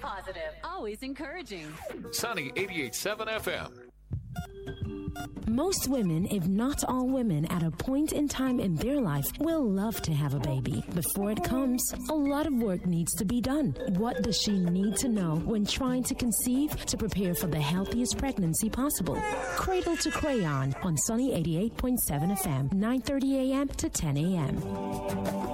positive. Always encouraging. Sunny 88.7 FM. Most women, if not all women, at a point in time in their life will love to have a baby. Before it comes, a lot of work needs to be done. What does she need to know when trying to conceive to prepare for the healthiest pregnancy possible? Cradle to Crayon on Sunny 88.7 FM, 9:30 a.m. to 10 a.m.